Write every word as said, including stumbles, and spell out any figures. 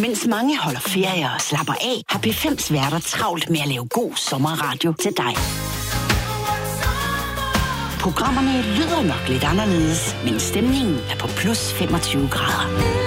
Mens mange holder ferie og slapper af, har P fem's værter travlt med at lave god sommerradio til dig. Programmerne lyder nok lidt anderledes, men stemningen er på plus femogtyve grader.